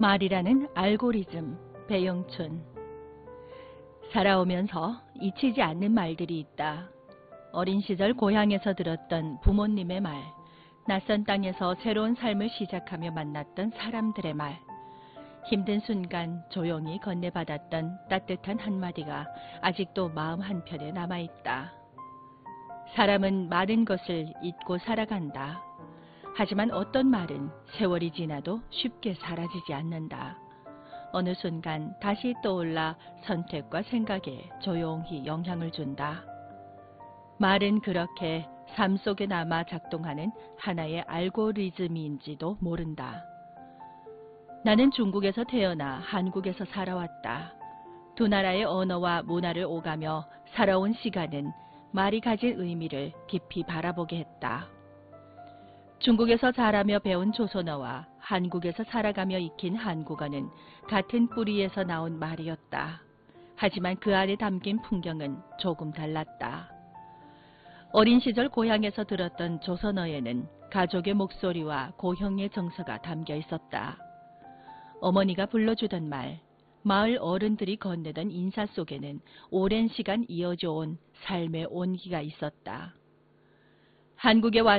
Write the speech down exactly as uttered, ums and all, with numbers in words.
말이라는 알고리즘, 배영춘. 살아오면서 잊히지 않는 말들이 있다. 어린 시절 고향에서 들었던 부모님의 말, 낯선 땅에서 새로운 삶을 시작하며 만났던 사람들의 말, 힘든 순간 조용히 건네받았던 따뜻한 한마디가 아직도 마음 한편에 남아있다. 사람은 많은 것을 잊고 살아간다. 하지만 어떤 말은 세월이 지나도 쉽게 사라지지 않는다. 어느 순간 다시 떠올라 선택과 생각에 조용히 영향을 준다. 말은 그렇게 삶 속에 남아 작동하는 하나의 알고리즘인지도 모른다. 나는 중국에서 태어나 한국에서 살아왔다. 두 나라의 언어와 문화를 오가며 살아온 시간은 말이 가진 의미를 깊이 바라보게 했다. 중국에서 자라며 배운 조선어와 한국에서 살아가며 익힌 한국어는 같은 뿌리에서 나온 말이었다. 하지만 그 안에 담긴 풍경은 조금 달랐다. 어린 시절 고향에서 들었던 조선어에는 가족의 목소리와 고형의 정서가 담겨 있었다. 어머니가 불러주던 말, 마을 어른들이 건네던 인사 속에는 오랜 시간 이어져 온 삶의 온기가 있었다. 한국에 와서